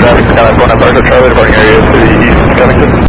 traffic, Skyline 49 Parker, Charlie, reporting area to the east of Covington.